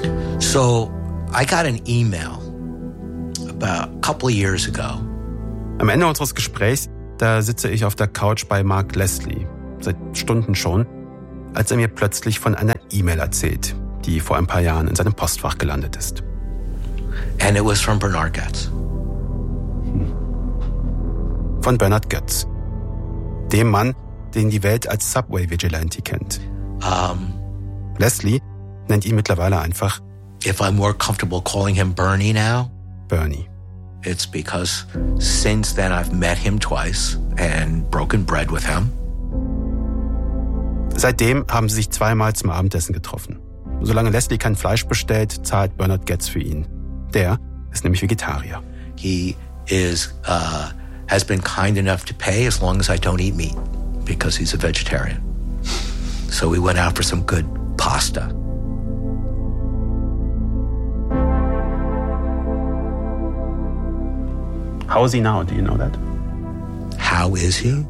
So I got an email about a couple of years ago. Am Ende unseres Gesprächs, da sitze ich auf der Couch bei Mark Leslie, seit Stunden schon, als er mir plötzlich von einer E-Mail erzählt, die vor ein paar Jahren in seinem Postfach gelandet ist. And it was from Bernard Goetz. Von Bernard Goetz, dem Mann, den die Welt als Subway Vigilante kennt. Leslie nennt ihn mittlerweile einfach If I'm more comfortable calling him Bernie now, Bernie. it's because since then I've met him twice and broken bread with him. Seitdem haben sie sich zweimal zum Abendessen getroffen. Solange Leslie kein Fleisch bestellt, zahlt Bernard Goetz für ihn. Der ist nämlich Vegetarier. He has been kind enough to pay as long as I don't eat meat because he's a vegetarian. So we went out for some good pasta. How is he now? Do you know that? How is he?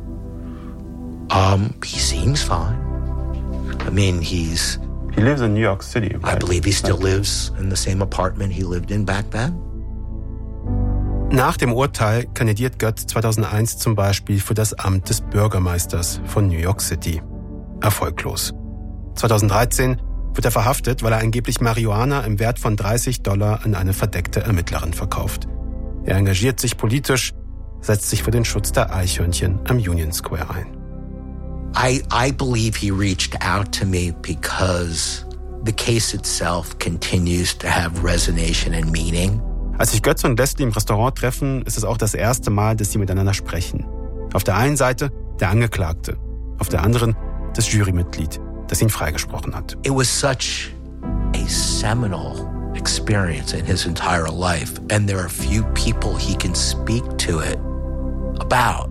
He seems fine. I mean, He lives in New York City, right? I believe he still lives in the same apartment he lived in back then. Nach dem Urteil kandidiert Goetz 2001 zum Beispiel für das Amt des Bürgermeisters von New York City. Erfolglos. 2013 wird er verhaftet, weil er angeblich Marihuana im Wert von $30 an eine verdeckte Ermittlerin verkauft. Er engagiert sich politisch, setzt sich für den Schutz der Eichhörnchen am Union Square ein. I believe he reached out to me because the case itself continues to have resonation and meaning. Als sich Goetz und Leslie im Restaurant treffen, ist es auch das erste Mal, dass sie miteinander sprechen. Auf der einen Seite der Angeklagte, auf der anderen das Jurymitglied, das ihn freigesprochen hat. It was such a seminal experience in his entire life, and there are few people he can speak to it about.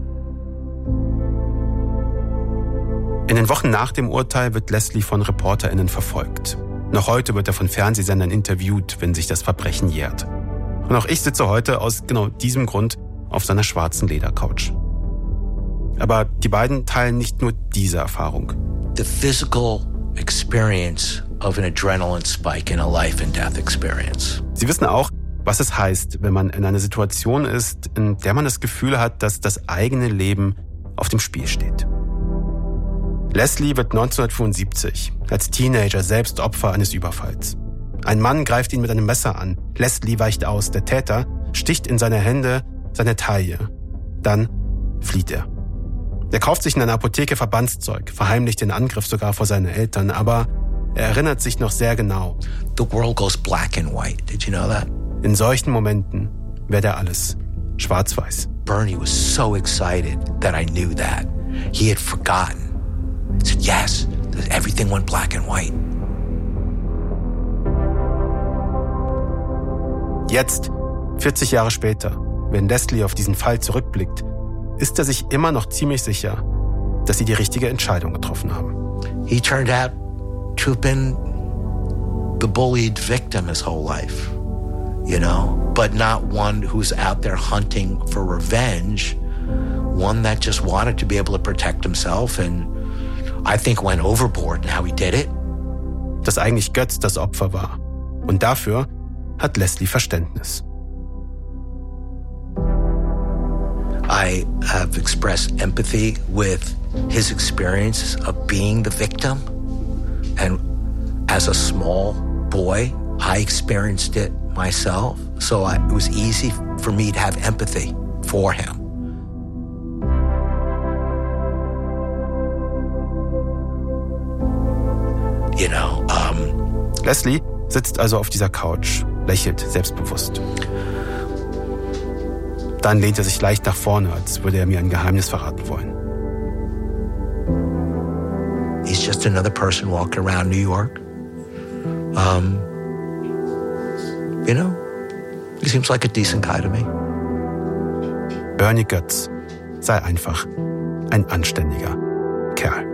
In den Wochen nach dem Urteil wird Leslie von ReporterInnen verfolgt. Noch heute wird er von Fernsehsendern interviewt, wenn sich das Verbrechen jährt. Und auch ich sitze heute aus genau diesem Grund auf seiner schwarzen Ledercouch. Aber die beiden teilen nicht nur diese Erfahrung. The physical experience of an adrenaline spike in a life and death experience. Sie wissen auch, was es heißt, wenn man in einer Situation ist, in der man das Gefühl hat, dass das eigene Leben auf dem Spiel steht. Leslie wird 1975 als Teenager selbst Opfer eines Überfalls. Ein Mann greift ihn mit einem Messer an. Leslie weicht aus. Der Täter sticht in seine Hände, seine Taille. Dann flieht er. Er kauft sich in einer Apotheke Verbandszeug, verheimlicht den Angriff sogar vor seinen Eltern, aber er erinnert sich noch sehr genau. The world goes black and white. Did you know that? In solchen Momenten wird er alles schwarz-weiß. Bernie was so excited that I knew that. He had forgotten. He said, yes, everything went black and white. Jetzt, 40 Jahre später, wenn Leslie auf diesen Fall zurückblickt, ist er sich immer noch ziemlich sicher, dass sie die richtige Entscheidung getroffen haben. He turned out to have been the bullied victim his whole life, you know, but not one who's out there hunting for revenge, one that just wanted to be able to protect himself and I think went overboard in how he did it. Dass eigentlich Goetz das Opfer war. Und dafür hat Leslie Verständnis. I have expressed empathy with his experience of being the victim. And as a small boy, I experienced it myself. So it was easy for me to have empathy for him. You know, Leslie sitzt also auf dieser Couch, lächelt selbstbewusst. Dann lehnt er sich leicht nach vorne, als würde er mir ein Geheimnis verraten wollen. He's just another person walking around New York. You know, he seems like a decent guy to me. Bernie Goetz sei einfach ein anständiger Kerl.